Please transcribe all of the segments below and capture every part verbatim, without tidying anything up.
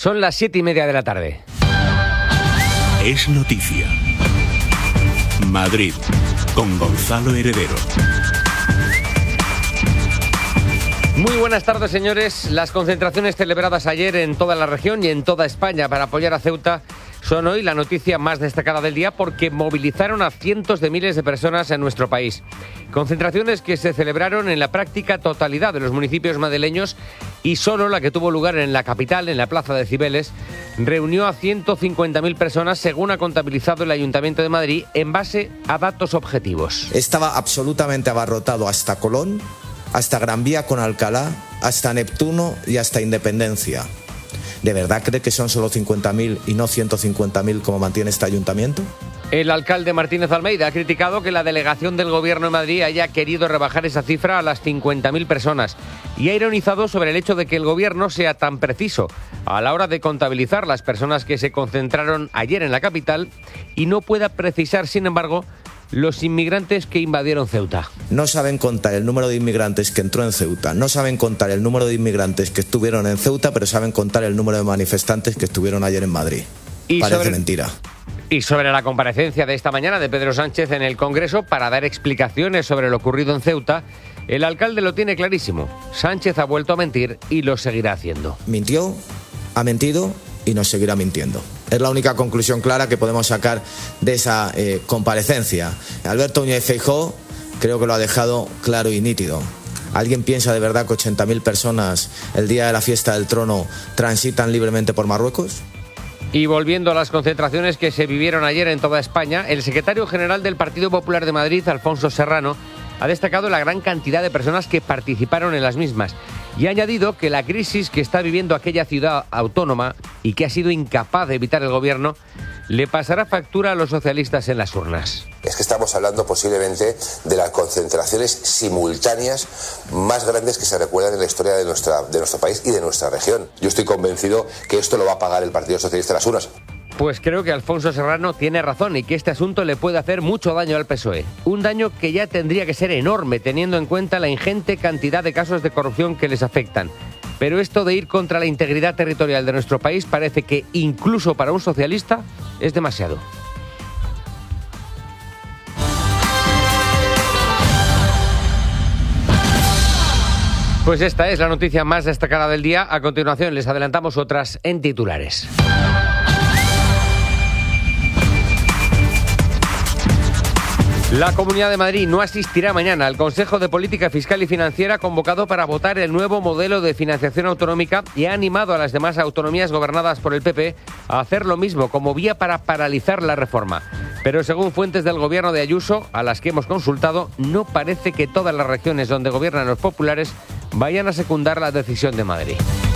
Son las siete y media de la tarde. Es noticia. Madrid, con Gonzalo Heredero. Muy buenas tardes, señores. Las concentraciones celebradas ayer en toda la región y en toda España para apoyar a Ceuta son hoy la noticia más destacada del día porque movilizaron a cientos de miles de personas en nuestro país. Concentraciones que se celebraron en la práctica totalidad de los municipios madrileños y solo la que tuvo lugar en la capital, en la Plaza de Cibeles, reunió a ciento cincuenta mil personas según ha contabilizado el Ayuntamiento de Madrid en base a datos objetivos. Estaba absolutamente abarrotado hasta Colón, hasta Gran Vía con Alcalá, hasta Neptuno y hasta Independencia. ¿De verdad cree que son solo cincuenta mil y no ciento cincuenta mil como mantiene este ayuntamiento? El alcalde Martínez Almeida ha criticado que la delegación del Gobierno de Madrid haya querido rebajar esa cifra a las cincuenta mil personas y ha ironizado sobre el hecho de que el Gobierno sea tan preciso a la hora de contabilizar las personas que se concentraron ayer en la capital y no pueda precisar, sin embargo, los inmigrantes que invadieron Ceuta. No saben contar el número de inmigrantes que entró en Ceuta, no saben contar el número de inmigrantes que estuvieron en Ceuta, pero saben contar el número de manifestantes que estuvieron ayer en Madrid. Y Parece sobre... mentira. Y sobre la comparecencia de esta mañana de Pedro Sánchez en el Congreso para dar explicaciones sobre lo ocurrido en Ceuta, el alcalde lo tiene clarísimo. Sánchez ha vuelto a mentir y lo seguirá haciendo. Mintió, ha mentido y nos seguirá mintiendo. Es la única conclusión clara que podemos sacar de esa eh, comparecencia. Alberto Núñez Feijóo creo que lo ha dejado claro y nítido. ¿Alguien piensa de verdad que ochenta mil personas el día de la fiesta del trono transitan libremente por Marruecos? Y volviendo a las concentraciones que se vivieron ayer en toda España, el secretario general del Partido Popular de Madrid, Alfonso Serrano, ha destacado la gran cantidad de personas que participaron en las mismas y ha añadido que la crisis que está viviendo aquella ciudad autónoma y que ha sido incapaz de evitar el gobierno le pasará factura a los socialistas en las urnas. Es que estamos hablando posiblemente de las concentraciones simultáneas más grandes que se recuerdan en la historia de, nuestra, de nuestro país y de nuestra región. Yo estoy convencido que esto lo va a pagar el Partido Socialista en las urnas. Pues creo que Alfonso Serrano tiene razón y que este asunto le puede hacer mucho daño al P S O E. Un daño que ya tendría que ser enorme teniendo en cuenta la ingente cantidad de casos de corrupción que les afectan. Pero esto de ir contra la integridad territorial de nuestro país parece que incluso para un socialista es demasiado. Pues esta es la noticia más destacada del día. A continuación les adelantamos otras en titulares. La Comunidad de Madrid no asistirá mañana al Consejo de Política Fiscal y Financiera convocado para votar el nuevo modelo de financiación autonómica y ha animado a las demás autonomías gobernadas por el P P a hacer lo mismo como vía para paralizar la reforma. Pero según fuentes del gobierno de Ayuso, a las que hemos consultado, no parece que todas las regiones donde gobiernan los populares vayan a secundar la decisión de Madrid.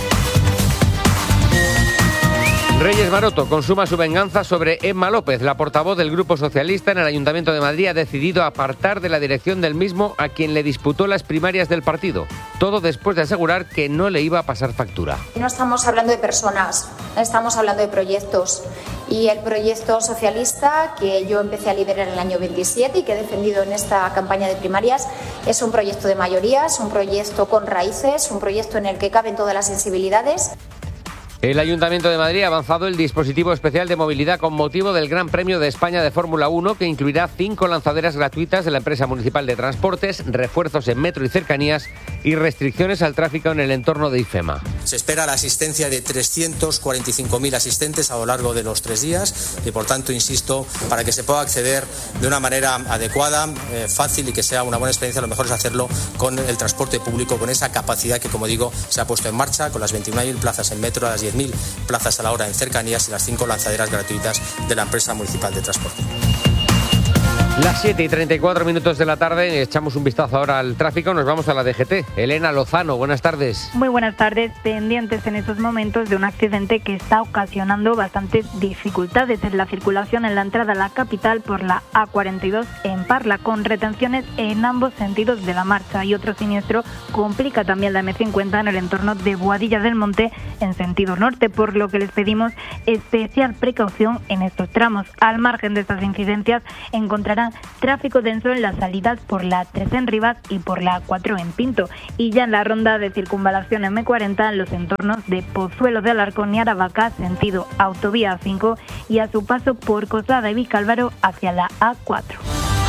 Reyes Maroto consuma su venganza sobre Emma López. La portavoz del Grupo Socialista en el Ayuntamiento de Madrid ha decidido apartar de la dirección del mismo a quien le disputó las primarias del partido. Todo después de asegurar que no le iba a pasar factura. No estamos hablando de personas, estamos hablando de proyectos. Y el proyecto socialista que yo empecé a liderar en el año veintisiete y que he defendido en esta campaña de primarias es un proyecto de mayorías, un proyecto con raíces, un proyecto en el que caben todas las sensibilidades. El Ayuntamiento de Madrid ha avanzado el dispositivo especial de movilidad con motivo del Gran Premio de España de Fórmula uno, que incluirá cinco lanzaderas gratuitas de la empresa municipal de transportes, refuerzos en metro y cercanías y restricciones al tráfico en el entorno de IFEMA. Se espera la asistencia de trescientos cuarenta y cinco mil asistentes a lo largo de los tres días y, por tanto, insisto, para que se pueda acceder de una manera adecuada, eh, fácil y que sea una buena experiencia, lo mejor es hacerlo con el transporte público, con esa capacidad que, como digo, se ha puesto en marcha, con las veintiuna mil plazas en metro, las diez mil plazas a la hora en cercanías y las cinco lanzaderas gratuitas de la empresa municipal de transporte. Las siete y treinta y cuatro minutos de la tarde, echamos un vistazo ahora al tráfico, nos vamos a la D G T. Elena Lozano, buenas tardes. Muy buenas tardes, pendientes en estos momentos de un accidente que está ocasionando bastantes dificultades en la circulación en la entrada a la capital por la A cuarenta y dos en Parla, con retenciones en ambos sentidos de la marcha, y otro siniestro complica también la eme cincuenta en el entorno de Boadilla del Monte en sentido norte, por lo que les pedimos especial precaución en estos tramos. Al margen de estas incidencias encontrarán mañana, tráfico denso en las salidas por la tres en Rivas y por la cuatro en Pinto. Y ya en la ronda de circunvalación eme cuarenta en los entornos de Pozuelo de Alarcón y Aravaca, sentido autovía cinco, y a su paso por Coslada y Vicálvaro hacia la a cuatro.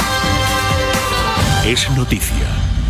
Es noticia.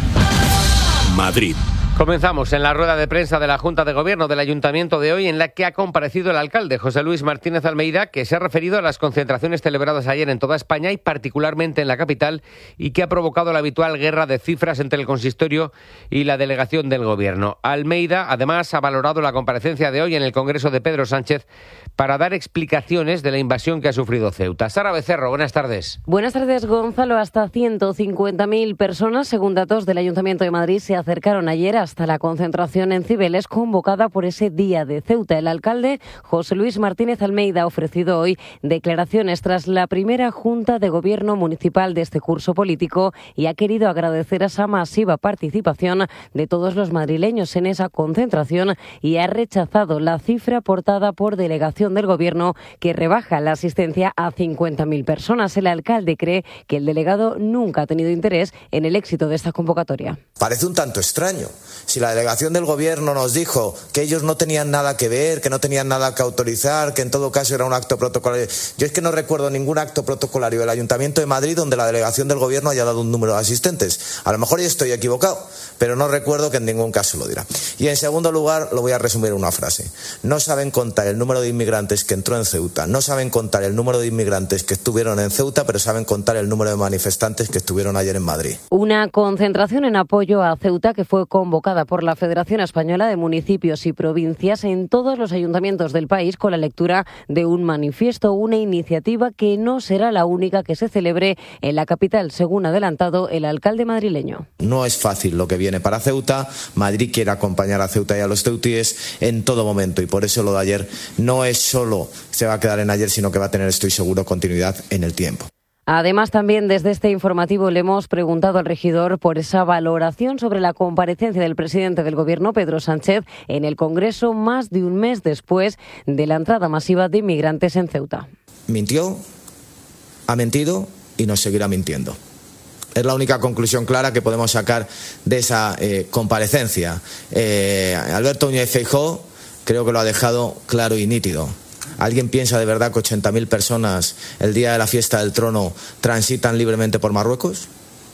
Madrid. Comenzamos en la rueda de prensa de la Junta de Gobierno del Ayuntamiento de hoy, en la que ha comparecido el alcalde José Luis Martínez Almeida, que se ha referido a las concentraciones celebradas ayer en toda España y particularmente en la capital, y que ha provocado la habitual guerra de cifras entre el consistorio y la delegación del Gobierno. Almeida, además, ha valorado la comparecencia de hoy en el Congreso de Pedro Sánchez para dar explicaciones de la invasión que ha sufrido Ceuta. Sara Becerro, buenas tardes. Buenas tardes, Gonzalo. Hasta ciento cincuenta mil personas, según datos del Ayuntamiento de Madrid, se acercaron ayer a hasta la concentración en Cibeles convocada por ese Día de Ceuta. El alcalde José Luis Martínez Almeida ha ofrecido hoy declaraciones tras la primera Junta de Gobierno municipal de este curso político y ha querido agradecer esa masiva participación de todos los madrileños en esa concentración y ha rechazado la cifra aportada por delegación del Gobierno, que rebaja la asistencia a cincuenta mil personas. El alcalde cree que el delegado nunca ha tenido interés en el éxito de esta convocatoria. Parece un tanto extraño. Si la delegación del Gobierno nos dijo que ellos no tenían nada que ver, que no tenían nada que autorizar, que en todo caso era un acto protocolario. Yo es que no recuerdo ningún acto protocolario del Ayuntamiento de Madrid donde la delegación del Gobierno haya dado un número de asistentes. A lo mejor ya estoy equivocado, pero no recuerdo que en ningún caso lo dirá. Y en segundo lugar, lo voy a resumir en una frase. No saben contar el número de inmigrantes que entró en Ceuta, no saben contar el número de inmigrantes que estuvieron en Ceuta, pero saben contar el número de manifestantes que estuvieron ayer en Madrid. Una concentración en apoyo a Ceuta que fue convocada por la Federación Española de Municipios y Provincias en todos los ayuntamientos del país, con la lectura de un manifiesto, una iniciativa que no será la única que se celebre en la capital, según ha adelantado el alcalde madrileño. No es fácil lo que viene para Ceuta. Madrid quiere acompañar a Ceuta y a los ceutíes en todo momento, y por eso lo de ayer no es solo se va a quedar en ayer, sino que va a tener, estoy seguro, continuidad en el tiempo. Además, también desde este informativo le hemos preguntado al regidor por esa valoración sobre la comparecencia del presidente del Gobierno, Pedro Sánchez, en el Congreso más de un mes después de la entrada masiva de inmigrantes en Ceuta. Mintió, ha mentido y nos seguirá mintiendo. Es la única conclusión clara que podemos sacar de esa eh, comparecencia. Eh, Alberto Núñez Feijóo creo que lo ha dejado claro y nítido. ¿Alguien piensa de verdad que ochenta mil personas el día de la fiesta del trono transitan libremente por Marruecos?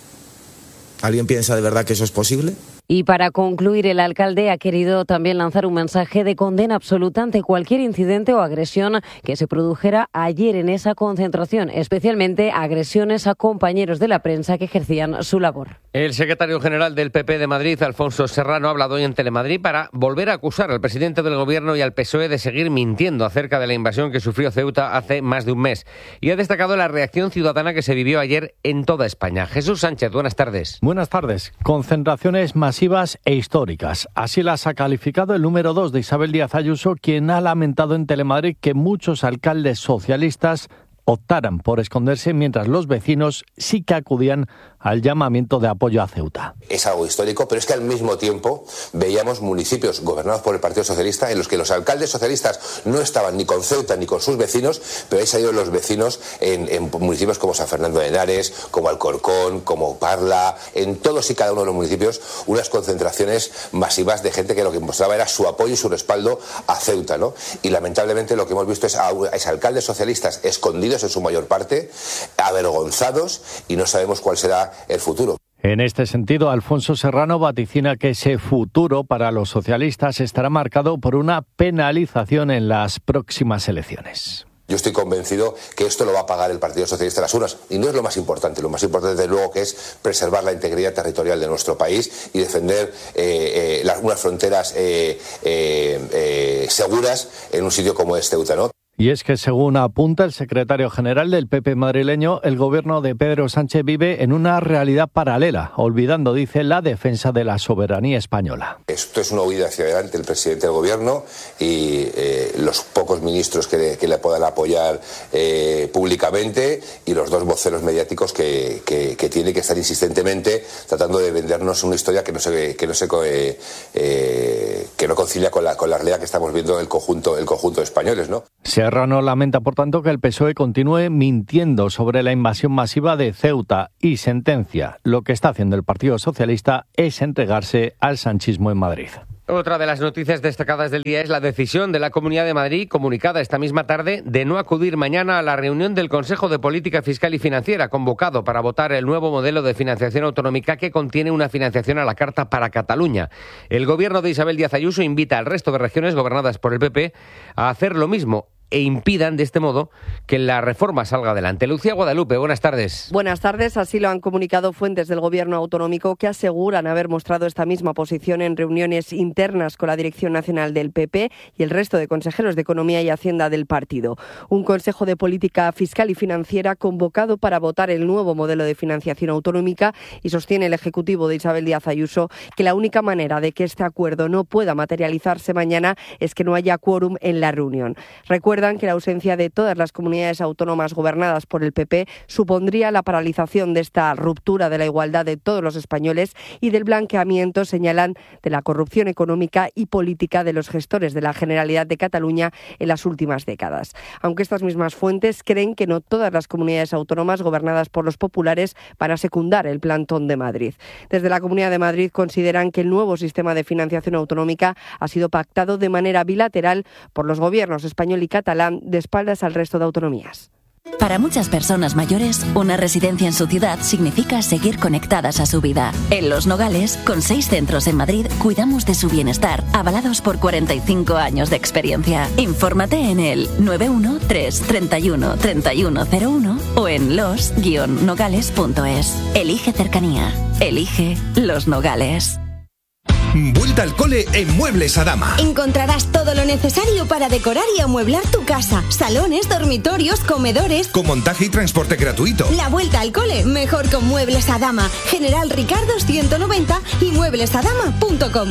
¿Alguien piensa de verdad que eso es posible? Y para concluir, el alcalde ha querido también lanzar un mensaje de condena absoluta ante cualquier incidente o agresión que se produjera ayer en esa concentración, especialmente agresiones a compañeros de la prensa que ejercían su labor. El secretario general del P P de Madrid, Alfonso Serrano, ha hablado hoy en Telemadrid para volver a acusar al presidente del Gobierno y al P S O E de seguir mintiendo acerca de la invasión que sufrió Ceuta hace más de un mes. Y ha destacado la reacción ciudadana que se vivió ayer en toda España. Jesús Sánchez, buenas tardes. Buenas tardes. Concentraciones masivas e históricas. Así las ha calificado el número dos de Isabel Díaz Ayuso, quien ha lamentado en Telemadrid que muchos alcaldes socialistas optaran por esconderse mientras los vecinos sí que acudían al llamamiento de apoyo a Ceuta. Es algo histórico, pero es que al mismo tiempo veíamos municipios gobernados por el Partido Socialista en los que los alcaldes socialistas no estaban ni con Ceuta ni con sus vecinos, pero ahí salieron los vecinos en, en municipios como San Fernando de Henares, como Alcorcón, como Parla, en todos y cada uno de los municipios, unas concentraciones masivas de gente que lo que mostraba era su apoyo y su respaldo a Ceuta, ¿no? Y lamentablemente lo que hemos visto es a, a alcaldes socialistas escondidos en su mayor parte, avergonzados, y no sabemos cuál será el futuro. En este sentido, Alfonso Serrano vaticina que ese futuro para los socialistas estará marcado por una penalización en las próximas elecciones. Yo estoy convencido que esto lo va a pagar el Partido Socialista en las urnas, y no es lo más importante. Lo más importante, desde luego, que es preservar la integridad territorial de nuestro país y defender eh, eh, las, unas fronteras eh, eh, eh, seguras en un sitio como es Ceuta, ¿no? Y es que, según apunta el secretario general del P P madrileño, el gobierno de Pedro Sánchez vive en una realidad paralela, olvidando, dice, la defensa de la soberanía española. Esto es una huida hacia adelante del presidente del gobierno y eh, los pocos ministros que le, que le puedan apoyar eh, públicamente, y los dos voceros mediáticos que, que, que tiene que estar insistentemente tratando de vendernos una historia que no se, que no se eh, eh, que no concilia con la, con la realidad que estamos viendo el conjunto, el conjunto de españoles, ¿no? Se Serrano lamenta, por tanto, que el P S O E continúe mintiendo sobre la invasión masiva de Ceuta y sentencia: lo que está haciendo el Partido Socialista es entregarse al sanchismo en Madrid. Otra de las noticias destacadas del día es la decisión de la Comunidad de Madrid, comunicada esta misma tarde, de no acudir mañana a la reunión del Consejo de Política Fiscal y Financiera, convocado para votar el nuevo modelo de financiación autonómica que contiene una financiación a la carta para Cataluña. El gobierno de Isabel Díaz Ayuso invita al resto de regiones gobernadas por el P P a hacer lo mismo e impidan, de este modo, que la reforma salga adelante. Lucía Guadalupe, buenas tardes. Buenas tardes. Así lo han comunicado fuentes del Gobierno autonómico que aseguran haber mostrado esta misma posición en reuniones internas con la Dirección Nacional del P P y el resto de consejeros de Economía y Hacienda del partido. Un Consejo de Política Fiscal y Financiera convocado para votar el nuevo modelo de financiación autonómica, y sostiene el Ejecutivo de Isabel Díaz Ayuso que la única manera de que este acuerdo no pueda materializarse mañana es que no haya quórum en la reunión. Recuerda que la ausencia de todas las comunidades autónomas gobernadas por el P P supondría la paralización de esta ruptura de la igualdad de todos los españoles y del blanqueamiento, señalan, de la corrupción económica y política de los gestores de la Generalidad de Cataluña en las últimas décadas. Aunque estas mismas fuentes creen que no todas las comunidades autónomas gobernadas por los populares van a secundar el plantón de Madrid. Desde la Comunidad de Madrid consideran que el nuevo sistema de financiación autonómica ha sido pactado de manera bilateral por los gobiernos español y catalán, de espaldas al resto de autonomías. Para muchas personas mayores, una residencia en su ciudad significa seguir conectadas a su vida. En Los Nogales, con seis centros en Madrid, cuidamos de su bienestar, avalados por cuarenta y cinco años de experiencia. Infórmate en el nueve uno tres, treinta y uno, treinta y uno cero uno o en los guion nogales punto es. Elige cercanía. Elige Los Nogales. Vuelta al cole en Muebles Adama. Encontrarás todo lo necesario para decorar y amueblar tu casa. Salones, dormitorios, comedores. Con montaje y transporte gratuito. La vuelta al cole, mejor con Muebles Adama. General Ricardo ciento noventa y muebles adama punto com.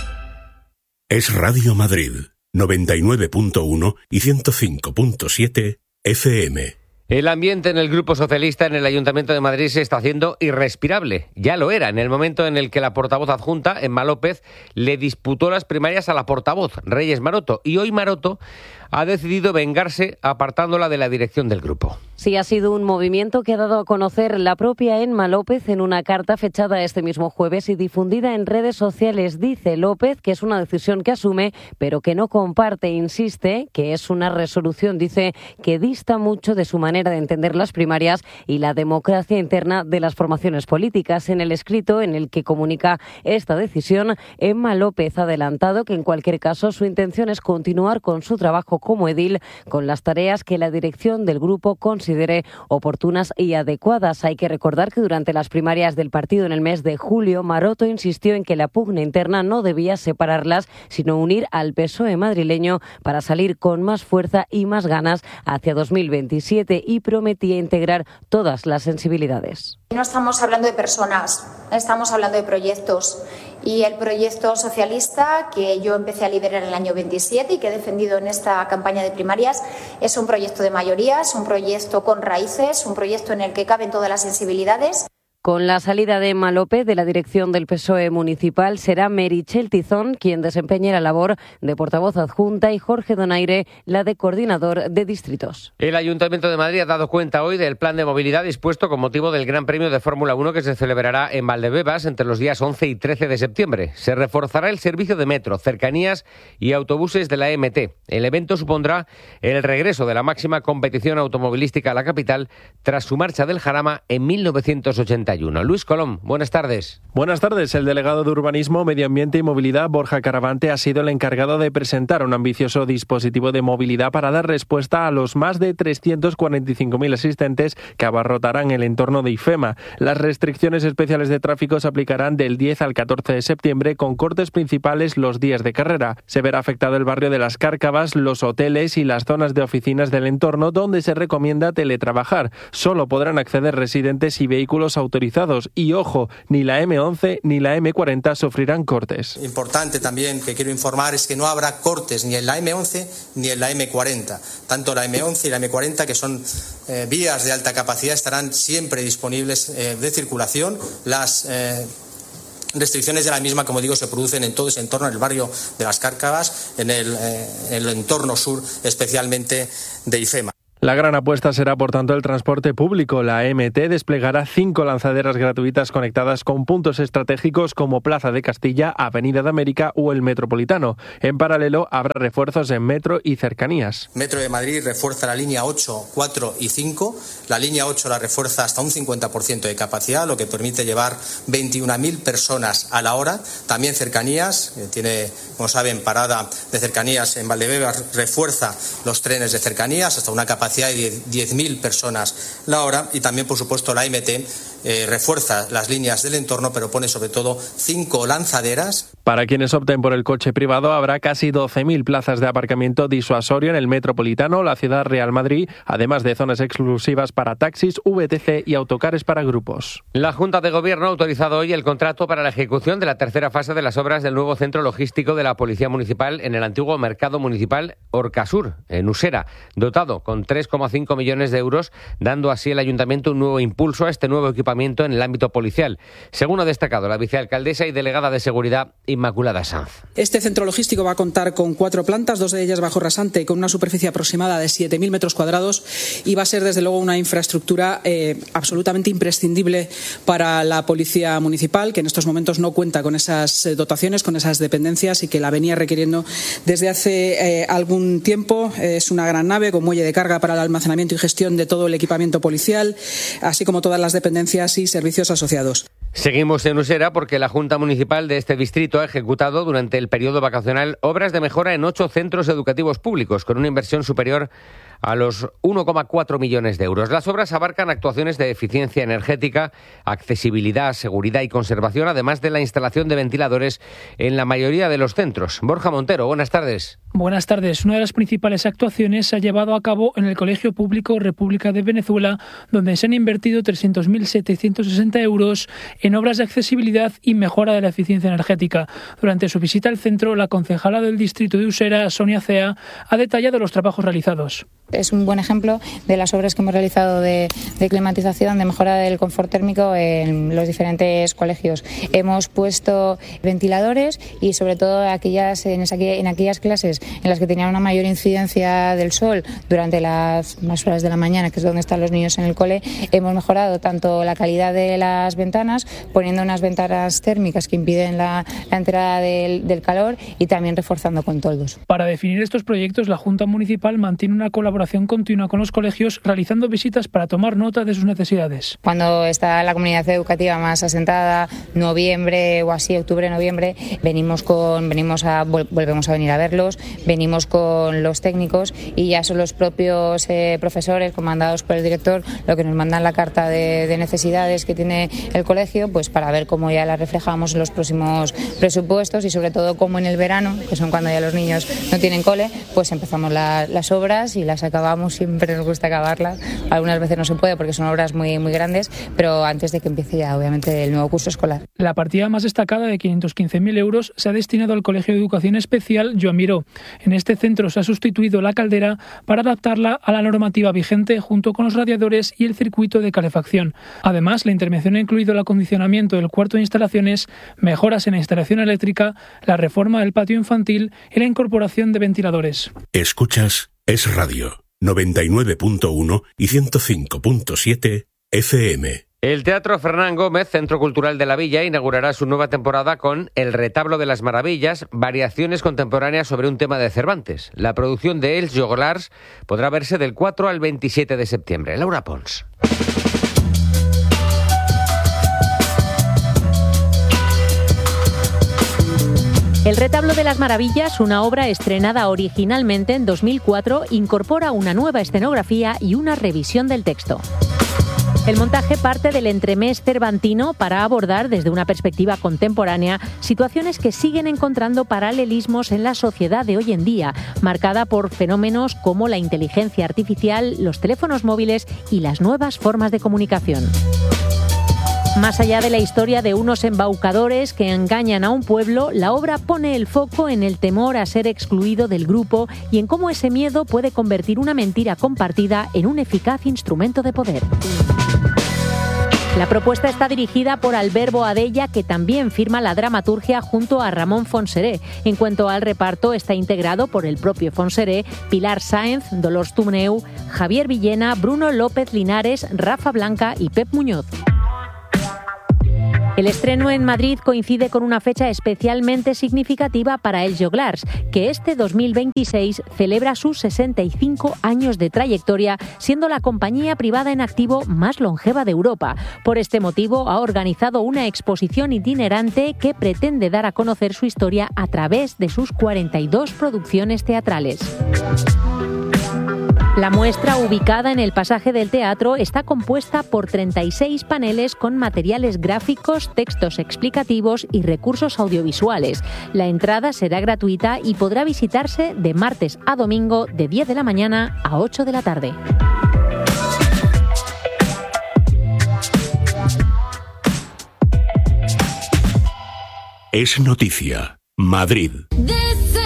Es Radio Madrid, noventa y nueve punto uno y ciento cinco punto siete F M. El ambiente en el Grupo Socialista en el Ayuntamiento de Madrid se está haciendo irrespirable. Ya lo era en el momento en el que la portavoz adjunta, Emma López, le disputó las primarias a la portavoz, Reyes Maroto. Y hoy Maroto ha decidido vengarse apartándola de la dirección del grupo. Sí, ha sido un movimiento que ha dado a conocer la propia Emma López en una carta fechada este mismo jueves y difundida en redes sociales. Dice López que es una decisión que asume, pero que no comparte. Insiste que es una resolución, dice, que dista mucho de su manera de entender las primarias y la democracia interna de las formaciones políticas. En el escrito en el que comunica esta decisión, Emma López ha adelantado que en cualquier caso su intención es continuar con su trabajo como edil, con las tareas que la dirección del grupo considere oportunas y adecuadas. Hay que recordar que durante las primarias del partido en el mes de julio, Maroto insistió en que la pugna interna no debía separarlas, sino unir al P S O E madrileño para salir con más fuerza y más ganas hacia dos mil veintisiete, y prometía integrar todas las sensibilidades. No estamos hablando de personas, estamos hablando de proyectos. Y el proyecto socialista que yo empecé a liderar en el año veintisiete y que he defendido en esta campaña de primarias es un proyecto de mayorías, un proyecto con raíces, un proyecto en el que caben todas las sensibilidades. Con la salida de Emma López de la dirección del P S O E municipal, será Meritxell Tizón quien desempeñe la labor de portavoz adjunta y Jorge Donaire la de coordinador de distritos. El Ayuntamiento de Madrid ha dado cuenta hoy del plan de movilidad dispuesto con motivo del Gran Premio de Fórmula uno que se celebrará en Valdebebas entre los días once y trece de septiembre. Se reforzará el servicio de metro, cercanías y autobuses de la E M T. El evento supondrá el regreso de la máxima competición automovilística a la capital tras su marcha del Jarama en mil novecientos ochenta. Luis Colom, buenas tardes. Buenas tardes. El delegado de Urbanismo, Medio Ambiente y Movilidad, Borja Caravante, ha sido el encargado de presentar un ambicioso dispositivo de movilidad para dar respuesta a los más de trescientos cuarenta y cinco mil asistentes que abarrotarán el entorno de IFEMA. Las restricciones especiales de tráfico se aplicarán del diez al catorce de septiembre, con cortes principales los días de carrera. Se verá afectado el barrio de Las Cárcavas, los hoteles y las zonas de oficinas del entorno, donde se recomienda teletrabajar. Solo podrán acceder residentes y vehículos autorizados. Y ojo, ni la eme once ni la eme cuarenta sufrirán cortes. Importante también que quiero informar es que no habrá cortes ni en la eme once ni en la eme cuarenta. Tanto la eme once y la eme cuarenta, que son eh, vías de alta capacidad, estarán siempre disponibles eh, de circulación. Las eh, restricciones de la misma, como digo, se producen en todo ese entorno, en el barrio de Las Cárcavas, en el, eh, en el entorno sur, especialmente de IFEMA. La gran apuesta será, por tanto, el transporte público. La E M T desplegará cinco lanzaderas gratuitas conectadas con puntos estratégicos como Plaza de Castilla, Avenida de América o el Metropolitano. En paralelo, habrá refuerzos en metro y cercanías. Metro de Madrid refuerza la línea ocho, cuatro y cinco. La línea ocho la refuerza hasta un cincuenta por ciento de capacidad, lo que permite llevar veintiuna mil personas a la hora. También cercanías, que tiene, como saben, parada de cercanías en Valdebebas, refuerza los trenes de cercanías hasta una capacidad de diez mil personas la hora, y también, por supuesto, la E M T eh, refuerza las líneas del entorno, pero pone sobre todo cinco lanzaderas. Para quienes opten por el coche privado, habrá casi doce mil plazas de aparcamiento disuasorio en el Metropolitano, la Ciudad Real Madrid, además de zonas exclusivas para taxis, V T C y autocares para grupos. La Junta de Gobierno ha autorizado hoy el contrato para la ejecución de la tercera fase de las obras del nuevo centro logístico de la Policía Municipal en el antiguo Mercado Municipal Orcasur, en Usera, dotado con tres coma cinco millones de euros, dando así el Ayuntamiento un nuevo impulso a este nuevo equipamiento en el ámbito policial, según ha destacado la vicealcaldesa y delegada de Seguridad, Inmaculada Sanz. Este centro logístico va a contar con cuatro plantas, dos de ellas bajo rasante, con una superficie aproximada de siete mil metros cuadrados, y va a ser, desde luego, una infraestructura eh, absolutamente imprescindible para la Policía Municipal, que en estos momentos no cuenta con esas eh, dotaciones, con esas dependencias, y que la venía requiriendo desde hace eh, algún tiempo. Es una gran nave con muelle de carga para el almacenamiento y gestión de todo el equipamiento policial, así como todas las dependencias y servicios asociados. Seguimos en Usera porque la Junta Municipal de este distrito ha ejecutado durante el periodo vacacional obras de mejora en ocho centros educativos públicos con una inversión superior a los uno coma cuatro millones de euros. Las obras abarcan actuaciones de eficiencia energética, accesibilidad, seguridad y conservación, además de la instalación de ventiladores en la mayoría de los centros. Borja Montero, buenas tardes. Buenas tardes. Una de las principales actuaciones se ha llevado a cabo en el Colegio Público República de Venezuela, donde se han invertido trescientos mil setecientos sesenta euros en obras de accesibilidad y mejora de la eficiencia energética. Durante su visita al centro, la concejala del distrito de Usera, Sonia Cea, ha detallado los trabajos realizados. Es un buen ejemplo de las obras que hemos realizado de, de climatización, de mejora del confort térmico en los diferentes colegios. Hemos puesto ventiladores y, sobre todo, aquellas, en, esa, en aquellas clases en las que tenían una mayor incidencia del sol durante las más horas de la mañana, que es donde están los niños en el cole, hemos mejorado tanto la calidad de las ventanas, poniendo unas ventanas térmicas que impiden la, la entrada del, del calor, y también reforzando con toldos. Para definir estos proyectos, la Junta Municipal mantiene una colaboración continua con los colegios, realizando visitas para tomar nota de sus necesidades. Cuando está la comunidad educativa más asentada, noviembre o así, octubre, noviembre, venimos con, venimos a, volvemos a venir a verlos, venimos con los técnicos, y ya son los propios eh, profesores, comandados por el director, lo que nos mandan la carta de, de necesidades que tiene el colegio, pues para ver cómo ya la reflejamos en los próximos presupuestos, y sobre todo cómo en el verano, que son cuando ya los niños no tienen cole, pues empezamos la, las obras y las acabamos. Siempre nos gusta acabarlas, algunas veces no se puede porque son obras muy, muy grandes, pero antes de que empiece ya, obviamente, el nuevo curso escolar. La partida más destacada, de quinientos quince mil euros, se ha destinado al Colegio de Educación Especial Joan Miró. En este centro se ha sustituido la caldera para adaptarla a la normativa vigente, junto con los radiadores y el circuito de calefacción. Además, la intervención ha incluido el acondicionamiento del cuarto de instalaciones, mejoras en la instalación eléctrica, la reforma del patio infantil y la incorporación de ventiladores. Escuchas Es Radio, noventa y nueve punto uno y ciento cinco punto siete F M. El Teatro Fernán Gómez, Centro Cultural de la Villa, inaugurará su nueva temporada con El Retablo de las Maravillas, variaciones contemporáneas sobre un tema de Cervantes. La producción de Els Joglars podrá verse del cuatro al veintisiete de septiembre. Laura Pons. El Retablo de las Maravillas, una obra estrenada originalmente en dos mil cuatro, incorpora una nueva escenografía y una revisión del texto. El montaje parte del entremés cervantino para abordar desde una perspectiva contemporánea situaciones que siguen encontrando paralelismos en la sociedad de hoy en día, marcada por fenómenos como la inteligencia artificial, los teléfonos móviles y las nuevas formas de comunicación. Más allá de la historia de unos embaucadores que engañan a un pueblo, la obra pone el foco en el temor a ser excluido del grupo y en cómo ese miedo puede convertir una mentira compartida en un eficaz instrumento de poder. La propuesta está dirigida por Albert Boadella, que también firma la dramaturgia junto a Ramón Fonseré. En cuanto al reparto, está integrado por el propio Fonseré, Pilar Sáenz, Dolors Tumneu, Javier Villena, Bruno López Linares, Rafa Blanca y Pep Muñoz. El estreno en Madrid coincide con una fecha especialmente significativa para Els Joglars, que este dos mil veintiséis celebra sus sesenta y cinco años de trayectoria, siendo la compañía privada en activo más longeva de Europa. Por este motivo, ha organizado una exposición itinerante que pretende dar a conocer su historia a través de sus cuarenta y dos producciones teatrales. La muestra, ubicada en el pasaje del teatro, está compuesta por treinta y seis paneles con materiales gráficos, textos explicativos y recursos audiovisuales. La entrada será gratuita y podrá visitarse de martes a domingo de diez de la mañana a ocho de la tarde. Es noticia. Madrid.